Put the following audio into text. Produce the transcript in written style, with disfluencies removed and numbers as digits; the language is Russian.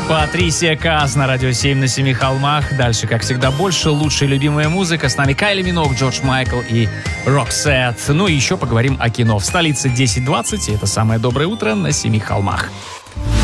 Патрисия Каз на Радио 7 на Семи холмах. Дальше, как всегда, больше, лучшая любимая музыка. С нами Кайли Миноуг, Джордж Майкл и Роксет. Ну и еще поговорим о кино. В столице 10:20. И это самое доброе утро на Семи холмах.